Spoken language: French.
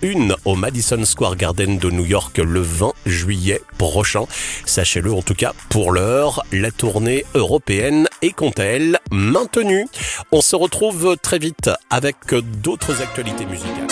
une au Madison Square Garden de New York le 20 juillet prochain. Sachez-le en tout cas, pour l'heure, la tournée européenne est quant à elle maintenue. On se retrouve très vite avec d'autres actualités musicales.